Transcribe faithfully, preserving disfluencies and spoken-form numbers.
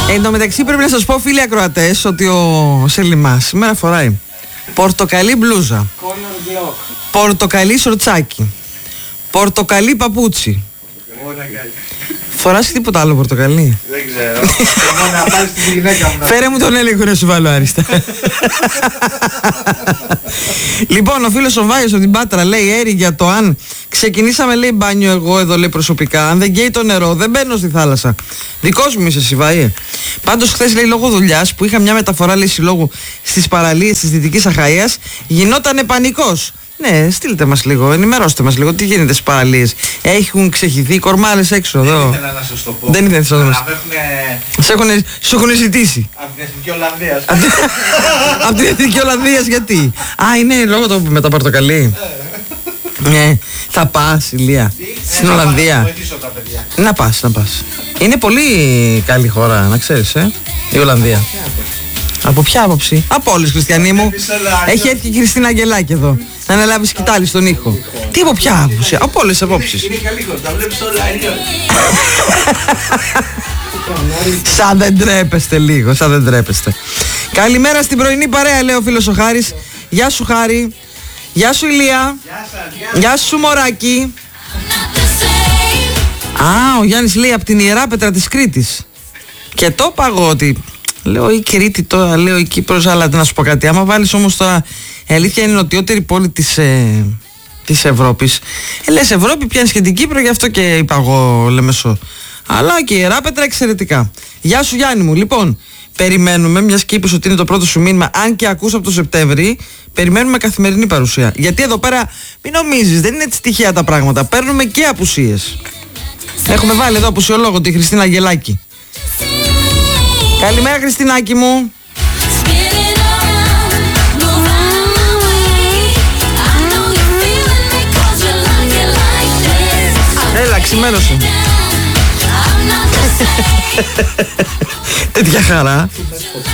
Εν τω μεταξύ πρέπει να σας πω, φίλοι ακροατές, ότι ο Σελιμάς σήμερα φοράει πορτοκαλί μπλούζα, πορτοκαλί σορτσάκι, πορτοκαλί παπούτσι. Φοράς τίποτα άλλο πορτοκαλί? Δεν ξέρω. Μόνο να πάρεις τη γυναίκα μου. Φέρε μου τον έλεγχο να σου βάλω άριστα. Λοιπόν, ο φίλος ο Βάιος από την Πάτρα λέει έρη για το αν ξεκινήσαμε, λέει, μπάνιο εγώ εδώ, λέει, προσωπικά. Αν δεν καίει το νερό, δεν μπαίνω στη θάλασσα. Δικός μου είσαι εσύ, Βάιε. Πάντως χθες, λέει, λόγω δουλειάς που είχα μια μεταφορά, λέει, συλλόγου στις παραλίες της Δυτικής Αχαΐας, γινότανε πανικός. Ναι, στείλτε μας λίγο, ενημερώστε μας λίγο τι γίνεται στις παραλίες. Έχουν ξεχυθεί οι κορμάλες έξω εδώ. Δεν ήθελα να σας το πω. Δεν ήθελα να σας το πω. Έχουνε... Σου έχουν ζητήσει. Από την Εθνική Ολλανδία. Από την Εθνική Ολλανδία γιατί? Α, είναι λόγω το με τα πορτοκαλί. Ναι, θα πας, Ηλία, στην Ολλανδία. Να πας, να πας. Είναι πολύ καλή χώρα, να ξέρεις, ε, η Ολλανδία. Από ποια άποψη? Από όλες, Χριστιανή μου. Έχει έρθει και η Χριστίνα Αγγελάκη εδώ να αναλάβει σκητάλη στον ήχο. Τι από ποια άποψη? Από όλες τις απόψεις. Είναι καλή χώρα, τα βλέπεις όλα αλλιώς. Σαν δεν τρέπεστε λίγο, σαν δεν τρέπεστε. Καλημέρα στην πρωινή παρέα, λέει ο φίλος ο Χάρης. Γεια σου, Χάρη. Γεια σου, Ηλία. Γεια σου, Μωράκι. Α, ο Γιάννης λέει από την Ιερά Πέτρα της Κρήτης. Και το παγώ ότι λέω η Κρήτη τώρα, λέω η Κύπρος, αλλά να σου πω κάτι. Άμα βάλεις όμως τώρα, η αλήθεια είναι η νοτιότερη πόλη της, ε, της Ευρώπης. Ε, λες Ευρώπη πιάνεις και την Κύπρο, γι' αυτό και είπα εγώ Λεμεσό. Αλλά και η Ιερά Πέτρα εξαιρετικά. Γεια σου, Γιάννη μου. Λοιπόν, περιμένουμε, μιας και είπες ότι είναι το πρώτο σου μήνυμα, αν και ακούς από το Σεπτέμβρη, περιμένουμε καθημερινή παρουσία. Γιατί εδώ πέρα, μην νομίζεις, δεν είναι έτσι τυχαία τα πράγματα. Παίρνουμε και απουσίες. Έχουμε βάλει εδώ απουσιολόγο τη Χριστίνα Αγγελάκη. Καλημέρα, Χριστινάκη μου. Έλα, ξημέρωσε. Τέτοια χαρά.